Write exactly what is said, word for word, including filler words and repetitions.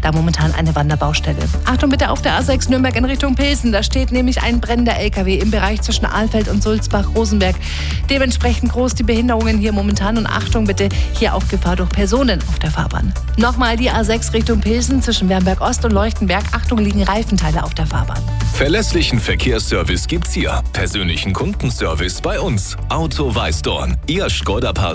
da momentan eine Wanderbaustelle. Achtung bitte auf der A sechs Nürnberg in Richtung Pilsen. Da steht nämlich ein brennender L K W im Bereich zwischen Ahlfeld und Sulzbach-Rosenberg. Dementsprechend groß die Behinderungen hier momentan und Achtung bitte, hier auch Gefahr durch Personen auf der Fahrbahn. Nochmal die A sechs Richtung Pilsen zwischen Wernberg Ost und Leuchtenberg. Achtung, liegen Reifenteile auf der Fahrbahn. Verlässlichen Verkehrsservice gibt's hier. Persönlichen Kundenservice bei uns. Auto Weißdorn. Ihr Škoda-Partner.